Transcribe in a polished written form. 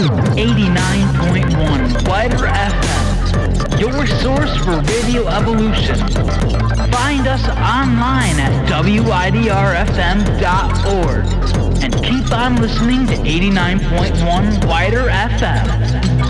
89.1 Wider FM, your source for radio evolution. Find us online at widrfm.org and keep on listening to 89.1 Wider FM.